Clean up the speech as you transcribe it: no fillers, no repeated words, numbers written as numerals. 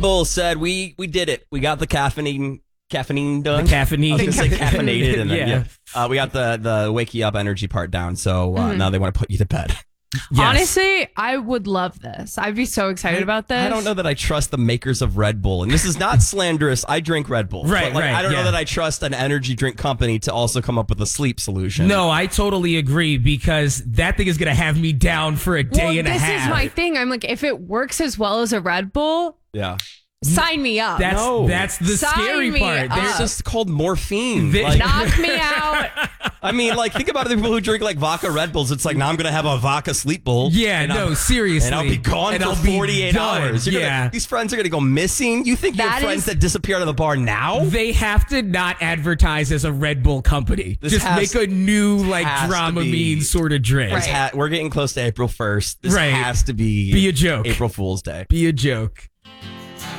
Bull said we did it. We got the caffeine done. The caffeine. I was going to say caffeinated. And then, Yeah. we got the wake you up energy part down. So now they want to put you to bed. Yes. Honestly, I would love this. I'd be so excited about this. I don't know that I trust the makers of Red Bull. And this is not slanderous. I drink Red Bull. Right, but right, I don't know yeah. that I trust an energy drink company to also come up with a sleep solution. No, I totally agree because that thing is going to have me down for a day and a half. This is my thing. I'm like, if it works as well as a Red Bull, Yeah. sign me up. That's the Sign scary me part. up. It's just called morphine. They- Like, Knock me out. I mean, like, think about the people who drink like vodka Red Bulls. It's like, now I'm going to have a vodka sleep bowl. Yeah, and no, seriously. And I'll be gone And for I'll be 48 done. hours. Yeah. These friends are going to go missing. You think you have That friends is- that disappear out of the bar now? They have to not advertise as a Red Bull company. This Just has- make a new, like, has to Dramamine be- sort of drink. Right. We're getting close to April 1st. This Right. has to be Be a joke. April Fool's Day. Be a joke.